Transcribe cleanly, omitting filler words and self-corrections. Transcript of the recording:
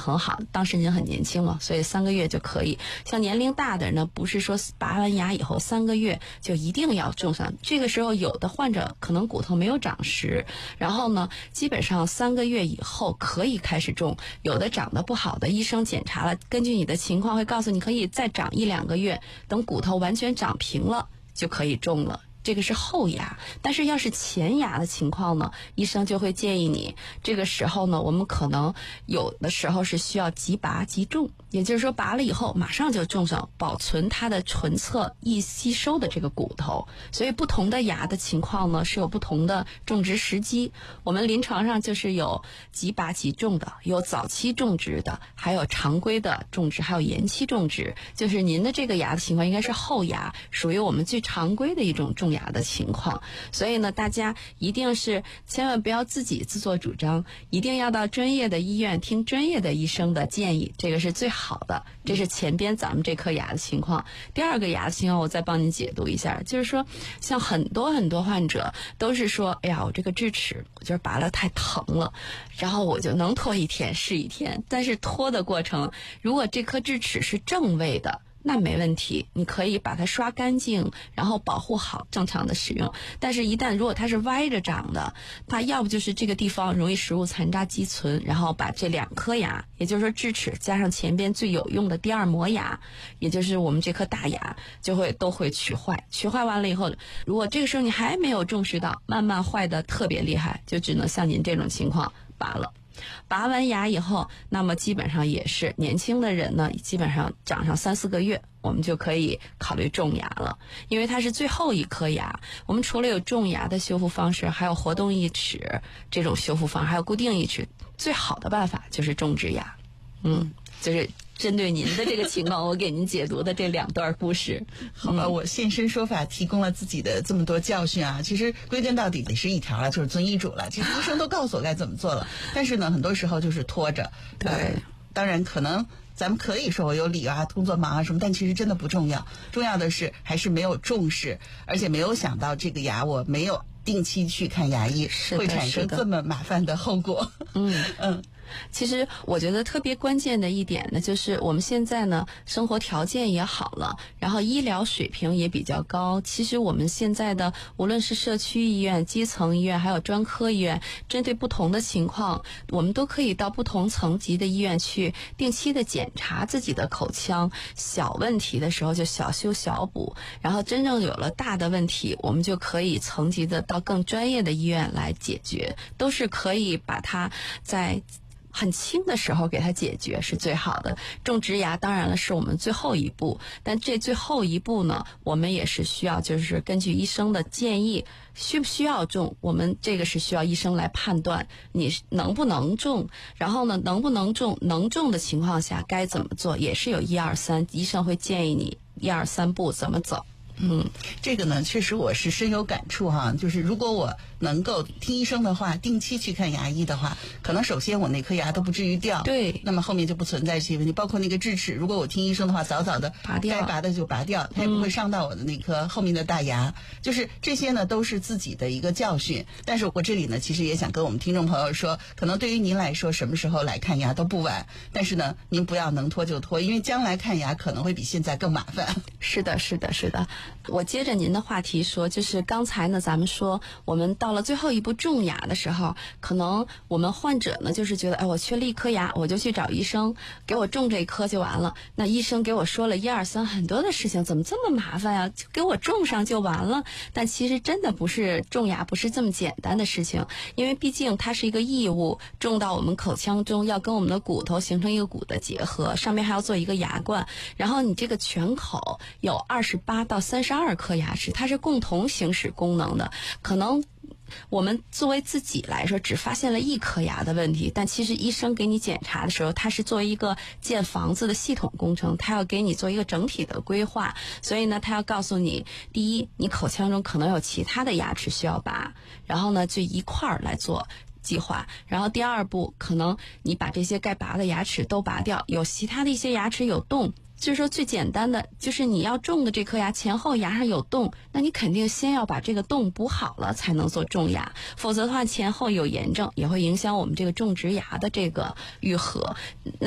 很好，当时您很年轻嘛，所以3个月就可以。像年龄大的人呢，不是说拔完牙以后3个月就一定要种上，这个时候有的患者可能骨头没有长实，然后呢基本上3个月以后可以开始种，有的长得不好的，医生检查了，根据你的情况会告诉你可以再长1-2个月，等骨头完全长平了就可以种了。这个是后牙，但是要是前牙的情况呢，医生就会建议你这个时候呢，我们可能有的时候是需要即拔即种，也就是说拔了以后马上就种上，保存它的唇侧易吸收的这个骨头。所以不同的牙的情况呢是有不同的种植时机，我们临床上就是有即拔即种的，有早期种植的，还有常规的种植，还有延期种植。就是您的这个牙的情况应该是后牙，属于我们最常规的一种种牙的情况。所以呢，大家一定是千万不要自己自作主张，一定要到专业的医院听专业的医生的建议，这个是最好的。这是前边咱们这颗牙的情况。第二个牙的情况我再帮您解读一下，就是说像很多患者都是说，哎呀，我这个智齿我觉得拔了太疼了，然后我就能拖1天是1天，但是拖的过程，如果这颗智齿是正位的，那没问题，你可以把它刷干净，然后保护好正常的使用。但是一旦如果它是歪着长的，它要不就是这个地方容易食物残渣积存，然后把这2颗牙，也就是说智齿加上前边最有用的第2磨牙，也就是我们这颗大牙，都会取坏。取坏完了以后，如果这个时候你还没有重视到，慢慢坏的特别厉害，就只能像您这种情况拔了。拔完牙以后，那么基本上也是年轻的人呢，基本上长上3-4个月，我们就可以考虑种牙了，因为它是最后一颗牙。我们除了有种牙的修复方式，还有活动义齿这种修复方式，还有固定义齿，最好的办法就是种植牙。就是针对您的这个情况，我给您解读的这2段故事。 好吧，我现身说法，提供了自己的这么多教训啊。其实归根到底也是一条了，就是遵医嘱了。其实医生都告诉我该怎么做了，但是呢，很多时候就是拖着。 对， 当然可能咱们可以说我有理啊，工作忙啊什么，但其实真的不重要。重要的是还是没有重视，而且没有想到这个牙我没有定期去看牙医，会产生这么麻烦的后果。 其实我觉得特别关键的一点呢，就是我们现在呢生活条件也好了，然后医疗水平也比较高。其实我们现在的无论是社区医院、基层医院还有专科医院，针对不同的情况，我们都可以到不同层级的医院去定期的检查自己的口腔，小问题的时候就小修小补，然后真正有了大的问题，我们就可以层级的到更专业的医院来解决，都是可以把它在很轻的时候给它解决是最好的。种植牙当然了是我们最后一步，但这最后一步呢，我们也是需要就是根据医生的建议，需不需要种，我们这个是需要医生来判断你能不能种，然后呢能不能种，能种的情况下该怎么做，也是有1、2、3，医生会建议你1、2、3步怎么走。 这个呢确实我是深有感触哈，就是如果我能够听医生的话，定期去看牙医的话，可能首先我那颗牙都不至于掉， 对， 那么后面就不存在这些问题，包括那个智齿，如果我听医生的话，早早的拔掉， 该拔的就拔掉，它也不会伤到我的那颗后面的大牙。就是这些呢都是自己的一个教训。但是我这里呢其实也想跟我们听众朋友说，可能对于您来说什么时候来看牙都不晚，但是呢您不要能拖就拖，因为将来看牙可能会比现在更麻烦。 是的。我接着您的话题说，就是刚才呢咱们说我们到了最后一步种牙的时候，可能我们患者呢就是觉得，我缺了一颗牙，我就去找医生给我种这一颗就完了。那医生给我说了1、2、3很多的事情，怎么这么麻烦呀？就给我种上就完了。但其实真的不是种牙不是这么简单的事情，因为毕竟它是一个异物，种到我们口腔中要跟我们的骨头形成一个骨的结合，上面还要做一个牙冠，然后你这个全口有28到32颗牙齿，它是共同行使功能的。可能我们作为自己来说只发现了1颗牙的问题，但其实医生给你检查的时候，他是作为一个建房子的系统工程，他要给你做一个整体的规划。所以呢，他要告诉你，第一，你口腔中可能有其他的牙齿需要拔，然后呢就一块儿来做计划。然后第2步，可能你把这些该拔的牙齿都拔掉，有其他的一些牙齿有洞，就是说最简单的就是你要种的这颗牙前后牙上有洞，那你肯定先要把这个洞补好了才能做种牙，否则的话前后有炎症也会影响我们这个种植牙的这个愈合。